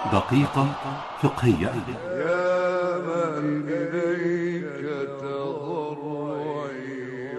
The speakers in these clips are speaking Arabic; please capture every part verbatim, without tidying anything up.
دقيقة فقهية. يا من إليك تضرعي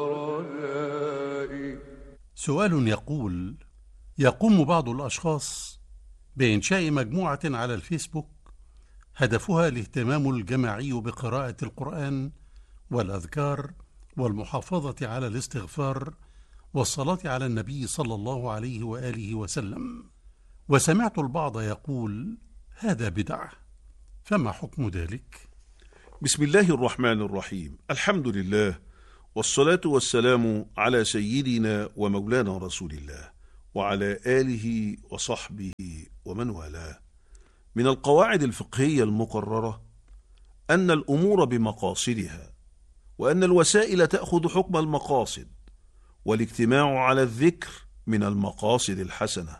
ورجائي. سؤال يقول: يقوم بعض الأشخاص بإنشاء مجموعة على الفيسبوك هدفها الاهتمام الجماعي بقراءة القرآن والأذكار والمحافظة على الاستغفار والصلاة على النبي صلى الله عليه وآله وسلم، وسمعت البعض يقول هذا بدعة، فما حكم ذلك؟ بسم الله الرحمن الرحيم. الحمد لله، والصلاة والسلام على سيدنا ومولانا رسول الله وعلى آله وصحبه ومن والاه. من القواعد الفقهية المقررة أن الأمور بمقاصدها، وأن الوسائل تأخذ حكم المقاصد، والاجتماع على الذكر من المقاصد الحسنة.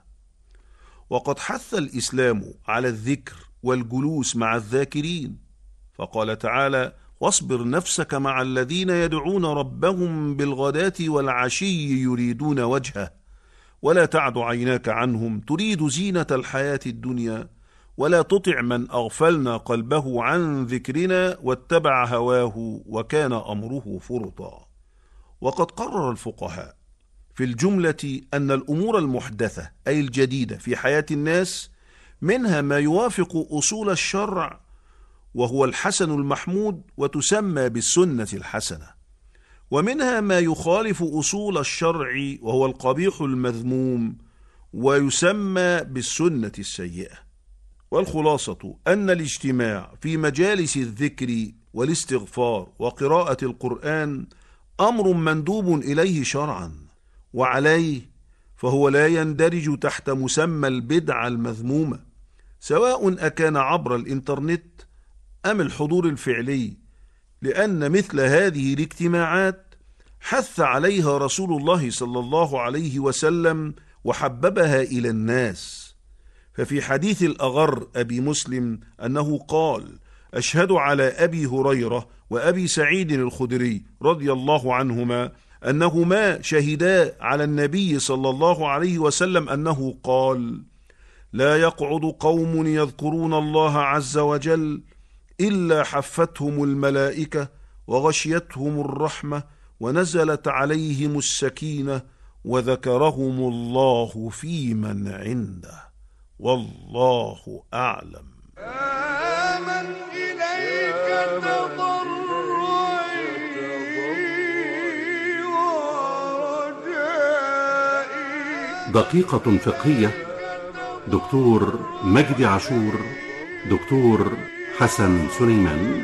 وقد حث الإسلام على الذكر والجلوس مع الذاكرين، فقال تعالى: واصبر نفسك مع الذين يدعون ربهم بالغداة والعشي يريدون وجهه ولا تعد عيناك عنهم تريد زينة الحياة الدنيا ولا تطع من أغفلنا قلبه عن ذكرنا واتبع هواه وكان أمره فرطا. وقد قرر الفقهاء في الجملة أن الأمور المحدثة أي الجديدة في حياة الناس منها ما يوافق أصول الشرع وهو الحسن المحمود وتسمى بالسنة الحسنة، ومنها ما يخالف أصول الشرع وهو القبيح المذموم ويسمى بالسنة السيئة. والخلاصة أن الاجتماع في مجالس الذكر والاستغفار وقراءة القرآن أمر مندوب إليه شرعا، وعليه فهو لا يندرج تحت مسمى البدعة المذمومة، سواء أكان عبر الإنترنت أم الحضور الفعلي، لأن مثل هذه الاجتماعات حث عليها رسول الله صلى الله عليه وسلم وحببها إلى الناس. ففي حديث الأغر أبي مسلم أنه قال: أشهد على أبي هريرة وأبي سعيد الخدري رضي الله عنهما أنهما شهدا على النبي صلى الله عليه وسلم أنه قال: لا يقعد قوم يذكرون الله عز وجل إلا حفتهم الملائكة وغشيتهم الرحمة ونزلت عليهم السكينة وذكرهم الله في من عنده، والله أعلم. آمن إليك تضرعي ورجائي. دقيقة فقهية. دكتور مجدي عاشور، دكتور حسن سليمان.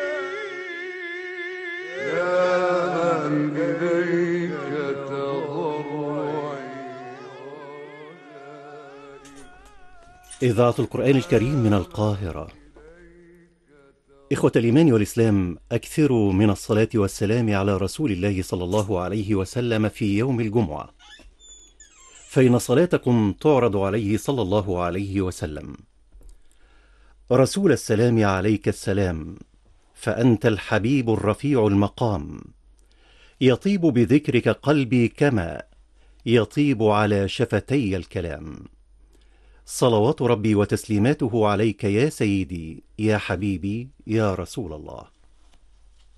يا من إليك تضرعي. إذاعة القرآن الكريم من القاهرة. إخوة الإيمان والإسلام، أكثروا من الصلاة والسلام على رسول الله صلى الله عليه وسلم في يوم الجمعة، فإن صلاتكم تعرض عليه صلى الله عليه وسلم. رسول السلام عليك السلام، فأنت الحبيب الرفيع المقام، يطيب بذكرك قلبي كما يطيب على شفتي الكلام. صلوات ربي وتسليماته عليك يا سيدي يا حبيبي يا رسول الله.